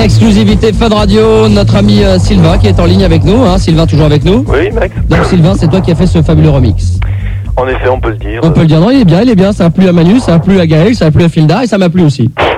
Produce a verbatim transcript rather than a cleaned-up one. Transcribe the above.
exclusivité Fun Radio, notre ami euh, Sylvain qui est en ligne avec nous. Hein. Sylvain, toujours avec nous? Oui, Max. Donc Sylvain, c'est toi qui as fait ce fabuleux remix. En effet, on peut le dire. On peut le dire, non, il est bien, il est bien. Ça a plu à Manu, ça a plu à Gaël, ça a plu à Filda et ça m'a plu aussi.